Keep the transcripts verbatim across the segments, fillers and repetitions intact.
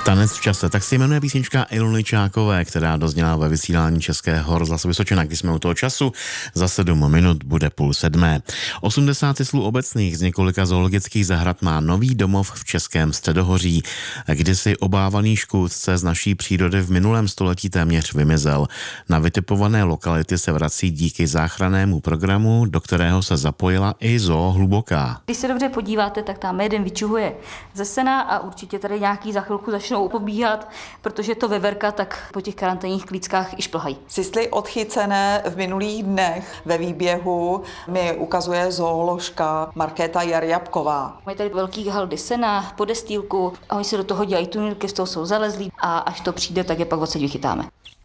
Tanec v čase, tak se jmenuje písnička Iluny Čákové, která dozněla ve vysílání Českého rozhlasu Vysočina. Když jsme u toho času, za sedm minut bude půl sedmé. osmdesát syslů obecných z několika zoologických zahrad má nový domov v Českém Středohoří. Kdysi obávaný škůdce z naší přírody v minulém století téměř vymizel. Na vytipované lokality se vrací díky záchrannému programu, do kterého se zapojila i Zoo Hluboká. Když se dobře podíváte, tak tam jeden vyčuhuje ze sena a určitě tady nějaký za chvilku začnou pobíhat, protože to veverka, tak po těch karanténních klíckách i šplhají. Sisly odchycené v minulých dnech ve výběhu mi ukazuje zooložka Markéta Jarjabková. Mají tady velký haldy sena, podestýlku a oni se do toho dělají tunilky, z toho jsou zalezlí a až to přijde, tak je pak odsaď vychytáme.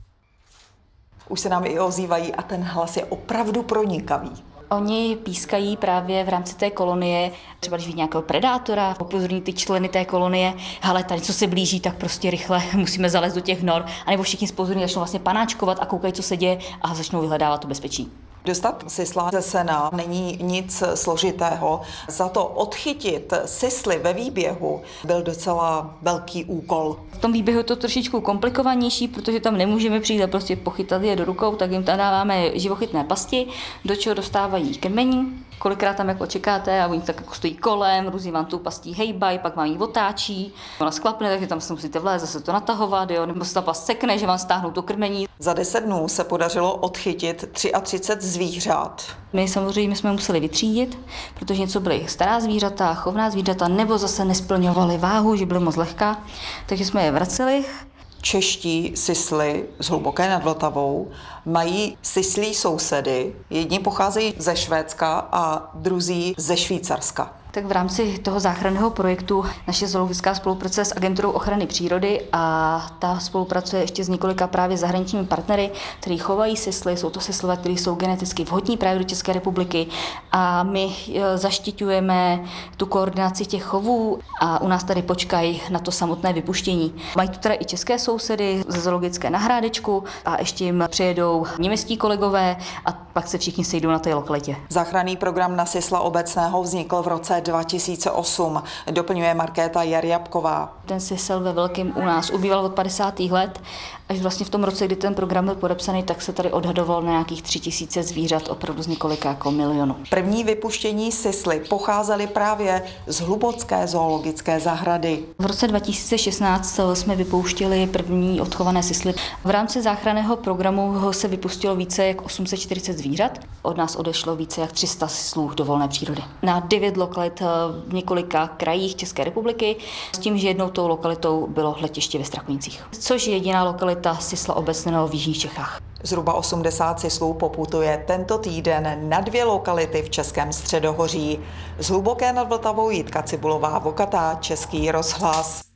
Už se nám i ozývají a ten hlas je opravdu pronikavý. Oni pískají právě v rámci té kolonie, třeba když vidí nějakého predátora, upozorní ty členy té kolonie, hele, tady co se blíží, tak prostě rychle musíme zalézt do těch nor, anebo všichni spozorní začnou vlastně panáčkovat a koukají, co se děje a začnou vyhledávat to bezpečí. Dostat sisla ze sena není nic složitého. Za to odchytit sisly ve výběhu byl docela velký úkol. V tom výběhu je to trošičku komplikovanější, protože tam nemůžeme přijít a prostě pochytat je do rukou, tak jim tam dáváme živochytné pasti, do čeho dostávají krmení. Kolikrát tam jako čekáte a oni tak jako stojí kolem, různě vám tu pastí hejbají, pak vám ji otáčí, ona sklapne, takže tam se musíte vlézt, zase to natahovat, jo, nebo se ta past sekne, že vám stáhnou to krmení. Za deset dnů se podařilo odchytit třicet tři zvířat. My samozřejmě jsme museli vytřídit, protože něco byly stará zvířata, chovná zvířata, nebo zase nesplňovaly váhu, že byly moc lehká, takže jsme je vraceli. Čeští sisly z Hluboké nad Vltavou mají sislí sousedy. Jedni pocházejí ze Švédska a druzí ze Švýcarska. Tak v rámci toho záchranného projektu naše zoologická spolupracuje s Agenturou ochrany přírody a ta spolupracuje ještě s několika právě zahraničními partnery, kteří chovají sisly, jsou to sislové, které jsou geneticky vhodní právě do České republiky a my zaštiťujeme tu koordinaci těch chovů a u nás tady počkají na to samotné vypuštění. Mají tu teda i české sousedy ze zoologické na Hrádečku a ještě jim přijedou němeští kolegové a pak se všichni sejdou na té lokalitě. Záchranný program na sisla obecného vznikl v roce dva tisíce osm, doplňuje Markéta Jarjabková. Ten sisel ve velkém u nás ubýval od padesátých let, až vlastně v tom roce, kdy ten program byl podepsaný, tak se tady odhadoval na nějakých tři tisíce zvířat, opravdu z několika jako milionů. První vypuštění sisly pocházely právě z Hlubocké zoologické zahrady. V roce dva tisíce šestnáct jsme vypouštěli první odchované sisly. V rámci záchranného programu se vypustilo více jak osm set čtyřicet zvířat. Od nás odešlo více jak tři sta sislů do volné přírody. Na devět lokalit v několika krajích České republiky, s tím, že jednou tou lokalitou bylo letiště ve Strakonicích, což je jediná lokalita sisla obecného v jižních Čechách. Zhruba osmdesát sislů poputuje tento týden na dvě lokality v Českém Středohoří. Z Hluboké nad Vltavou Jitka Cibulová, Vokatá, Český rozhlas.